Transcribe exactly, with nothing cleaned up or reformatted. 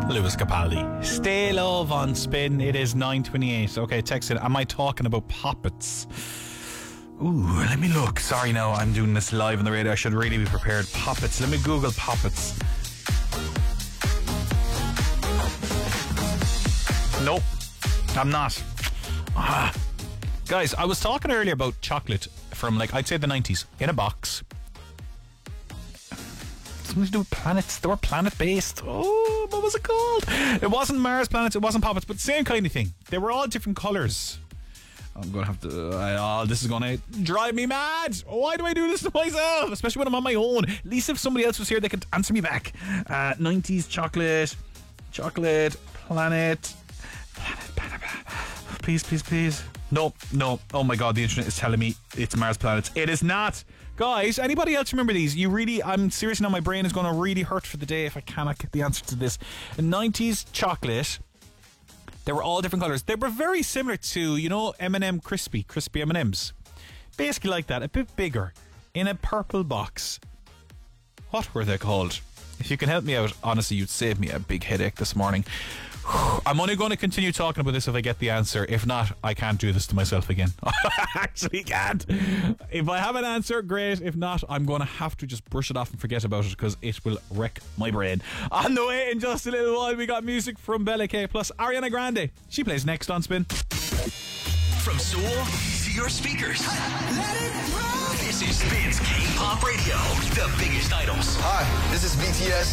Lewis Capaldi. Stay Love on Spin. It is nine twenty-eight. Okay, text it. Am I talking about poppets? Ooh, let me look. Sorry, no, I'm doing this live on the radio. I should really be prepared. Poppets. Let me Google poppets. Nope, I'm not. Ah. Guys, I was talking earlier about chocolate from, like, I'd say the nineties, in a box. Something to do with planets. They were planet-based. Oh, what was it called? It wasn't Mars planets, it wasn't poppets, but same kind of thing. They were all different colours. I'm going to have to... Uh, oh, this is going to drive me mad. Why do I do this to myself? Especially when I'm on my own. At least if somebody else was here, they could answer me back. Uh, nineties chocolate. Chocolate. Planet. Planet. Planet. Please, please, please. No, no. Oh my God, the internet is telling me it's Mars planets. It is not. Guys, anybody else remember these? You really... I'm serious now, my brain is going to really hurt for the day if I cannot get the answer to this. nineties chocolate... They were all different colours. They were very similar to, you know, M and M Crispy, Crispy M and M's. Basically like that, a bit bigger, in a purple box. What were they called? If you can help me out, honestly, you'd save me a big headache this morning. I'm only going to continue talking about this if I get the answer. If not, I can't do this to myself again. I actually can't. If I have an answer, great. If not, I'm going to have to just brush it off and forget about it because it will wreck my brain. On the way in just a little while, we got music from Bella K plus Ariana Grande. She plays next on Spin. From Seoul to your speakers. Let it roll. This is Spin's K-Pop Radio. The biggest idols. Hi, this is B T S.